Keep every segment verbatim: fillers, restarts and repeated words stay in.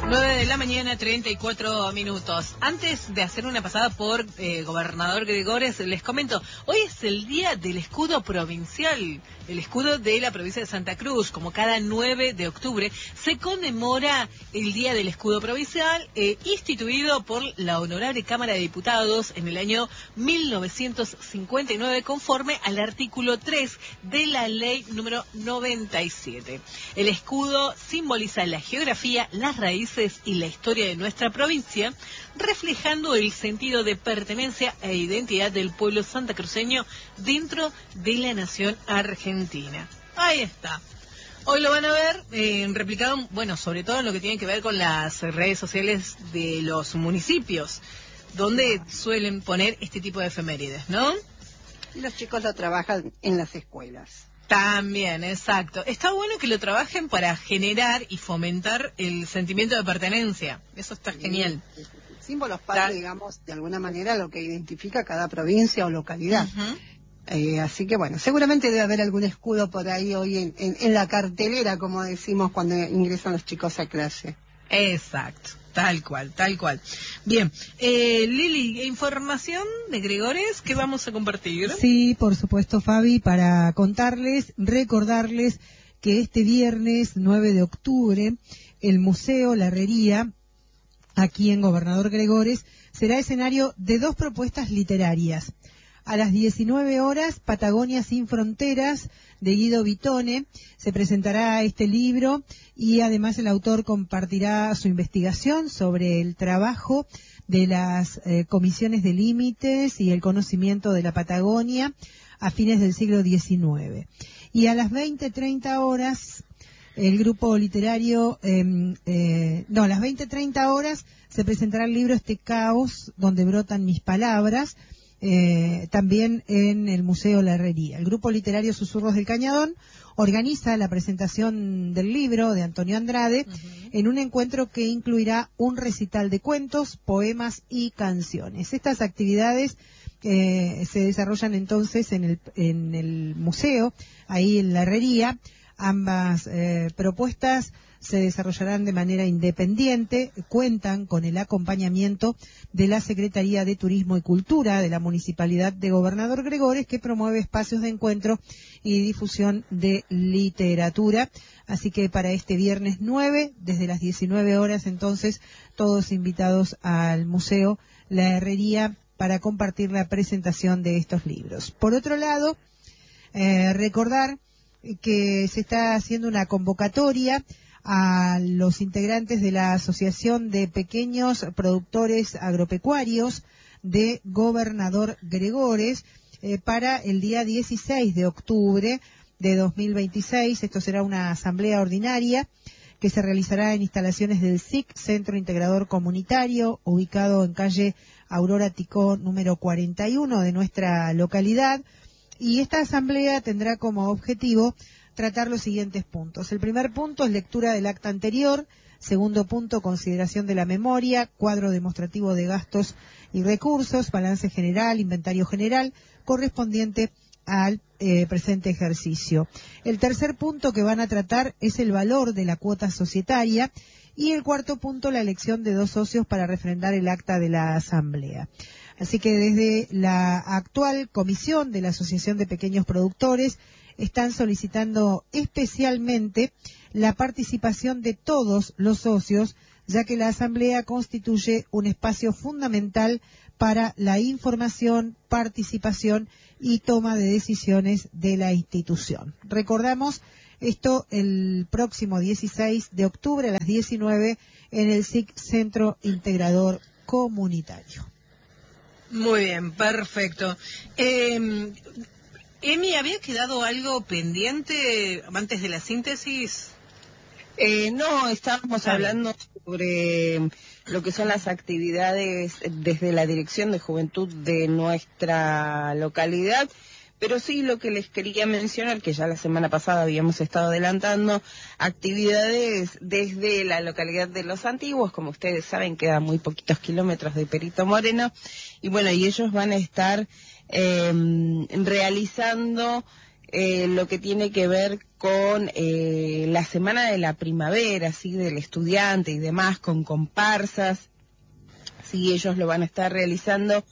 nueve de la mañana, treinta y cuatro minutos. Antes de hacer una pasada por eh, Gobernador Gregores, les comento, hoy es el día del escudo provincial, el escudo de la provincia de Santa Cruz. Como cada nueve de octubre se conmemora el día del escudo provincial, eh, instituido por la Honorable Cámara de Diputados en el año mil novecientos cincuenta y nueve, conforme al artículo tres de la ley número noventa y siete. El escudo simboliza la geografía, las raíces y la historia de nuestra provincia, reflejando el sentido de pertenencia e identidad del pueblo santacruceño dentro de la nación argentina. Ahí está. Hoy lo van a ver eh, replicado, bueno, sobre todo en lo que tiene que ver con las redes sociales de los municipios, donde suelen poner este tipo de efemérides, ¿no? Y los chicos lo trabajan en las escuelas. También, exacto. Está bueno que lo trabajen para generar y fomentar el sentimiento de pertenencia. Eso está sí, genial. Símbolos para, digamos, de alguna manera lo que identifica cada provincia o localidad. Uh-huh. Eh, así que bueno, seguramente debe haber algún escudo por ahí hoy en, en, en la cartelera, como decimos cuando ingresan los chicos a clase. Exacto, tal cual, tal cual. Bien, eh, Lili, información de Gregores que vamos a compartir. Sí, por supuesto, Fabi, para contarles, recordarles que este viernes nueve de octubre el Museo La Herrería, aquí en Gobernador Gregores, será escenario de dos propuestas literarias. A las diecinueve horas, Patagonia sin Fronteras, de Guido Vitone, se presentará este libro y además el autor compartirá su investigación sobre el trabajo de las eh, comisiones de límites y el conocimiento de la Patagonia a fines del siglo diecinueve. Y a las veinte treinta horas, el grupo literario, eh, eh, no, a las veinte treinta horas se presentará el libro Este Caos, donde brotan mis palabras, Eh, también en el Museo La Herrería. El grupo literario Susurros del Cañadón organiza la presentación del libro de Antonio Andrade uh-huh. en un encuentro que incluirá un recital de cuentos, poemas y canciones. Estas actividades eh, se desarrollan entonces en el, en el museo, ahí en La Herrería. Ambas eh, propuestas se desarrollarán de manera independiente, cuentan con el acompañamiento de la Secretaría de Turismo y Cultura de la Municipalidad de Gobernador Gregores, que promueve espacios de encuentro y difusión de literatura. Así que para este viernes nueve, desde las diecinueve horas, entonces, todos invitados al Museo La Herrería para compartir la presentación de estos libros. Por otro lado, eh, recordar que se está haciendo una convocatoria a los integrantes de la Asociación de Pequeños Productores Agropecuarios de Gobernador Gregores eh, para el día dieciséis de octubre de dos mil veintiséis. Esto será una asamblea ordinaria que se realizará en instalaciones del S I C, Centro Integrador Comunitario, ubicado en calle Aurora Ticó número cuarenta y uno de nuestra localidad. Y esta asamblea tendrá como objetivo tratar los siguientes puntos. El primer punto es lectura del acta anterior. Segundo punto, consideración de la memoria, cuadro demostrativo de gastos y recursos, balance general, inventario general, correspondiente al eh, presente ejercicio. El tercer punto que van a tratar es el valor de la cuota societaria. Y el cuarto punto, la elección de dos socios para refrendar el acta de la asamblea. Así que desde la actual comisión de la Asociación de Pequeños Productores están solicitando especialmente la participación de todos los socios, ya que la asamblea constituye un espacio fundamental para la información, participación y toma de decisiones de la institución. Recordamos esto el próximo dieciséis de octubre a las diecinueve en el S I C, Centro Integrador Comunitario. Muy bien, perfecto. Eh, Emi, ¿había quedado algo pendiente antes de la síntesis? Eh, no, estábamos hablando sobre lo que son las actividades desde la Dirección de Juventud de nuestra localidad, pero sí lo que les quería mencionar, que ya la semana pasada habíamos estado adelantando, actividades desde la localidad de Los Antiguos. Como ustedes saben, quedan muy poquitos kilómetros de Perito Moreno, y bueno, y ellos van a estar eh, realizando eh, lo que tiene que ver con eh, la semana de la primavera, sí, del estudiante y demás, con comparsas, sí, ellos lo van a estar realizando.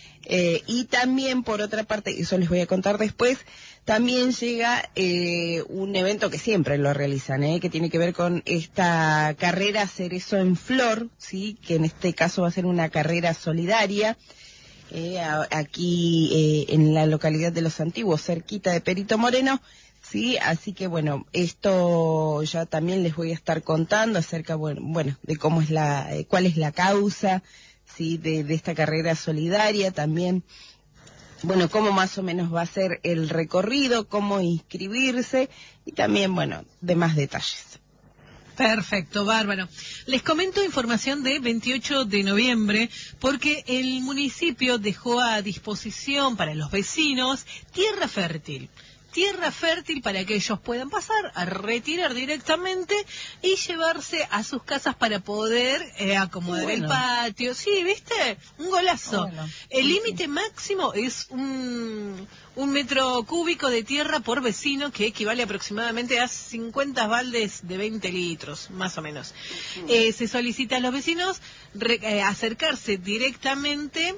Eh, y también, por otra parte, eso les voy a contar después, también llega eh, un evento que siempre lo realizan, eh, que tiene que ver con esta carrera Cerezo en Flor, sí, que en este caso va a ser una carrera solidaria, eh, a, aquí eh, en la localidad de Los Antiguos, cerquita de Perito Moreno, sí, así que bueno, esto ya también les voy a estar contando acerca, bueno, bueno de cómo es la, eh, cuál es la causa, sí, de, de esta carrera solidaria, también, bueno, cómo más o menos va a ser el recorrido, cómo inscribirse y también, bueno, demás detalles. Perfecto, bárbaro. Les comento información de veintiocho de noviembre porque el municipio dejó a disposición para los vecinos tierra fértil. Tierra fértil para que ellos puedan pasar a retirar directamente y llevarse a sus casas para poder eh, acomodar bueno. el patio. Sí, ¿viste? Un golazo. Bueno. El límite máximo es un, un metro cúbico de tierra por vecino, que equivale aproximadamente a cincuenta baldes de veinte litros, más o menos. Uh-huh. Eh, se solicita a los vecinos re, eh, acercarse directamente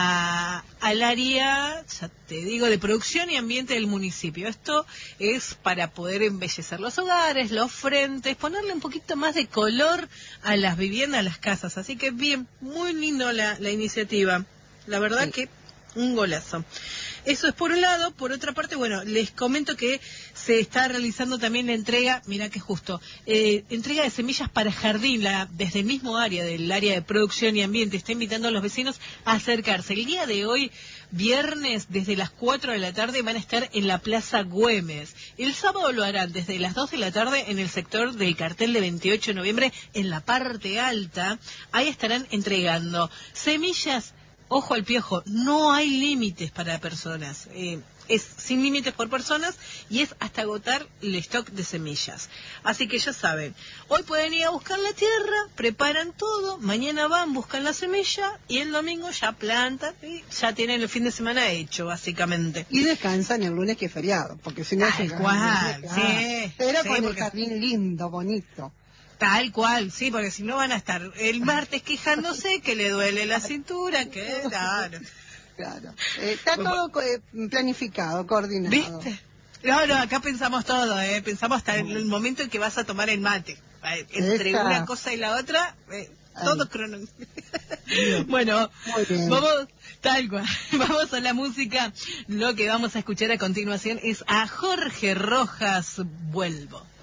a, al área, ya te digo, de producción y ambiente del municipio. Esto es para poder embellecer los hogares, los frentes, ponerle un poquito más de color a las viviendas, a las casas. Así que bien, muy lindo la, la iniciativa. La verdad sí. que un golazo. Eso es por un lado. Por otra parte, bueno, les comento que se está realizando también la entrega, mira que justo, eh, entrega de semillas para jardín, la, desde el mismo área, del área de producción y ambiente, está invitando a los vecinos a acercarse. El día de hoy, viernes, desde las cuatro de la tarde, van a estar en la Plaza Güemes. El sábado lo harán desde las dos de la tarde en el sector del cartel de veintiocho de noviembre, en la parte alta. Ahí estarán entregando semillas. Ojo al piojo, no hay límites para personas, eh, es sin límites por personas y es hasta agotar el stock de semillas. Así que ya saben, hoy pueden ir a buscar la tierra, preparan todo, mañana van, buscan la semilla y el domingo ya plantan y ya tienen el fin de semana hecho, básicamente. Y descansan el lunes que es feriado, porque si no Tal se cual, sí. Pero sí, con porque... el jardín lindo, bonito. Tal cual, sí, porque si no van a estar el martes quejándose que le duele la cintura, que claro. Claro. Eh, está todo eh, planificado, coordinado. ¿Viste? No, no, acá pensamos todo, ¿eh? Pensamos hasta en el momento en que vas a tomar el mate. Eh, entre Esta... una cosa y la otra, eh, todo crono. Bueno, vamos, tal cual, vamos a la música. Lo que vamos a escuchar a continuación es a Jorge Rojas, Vuelvo.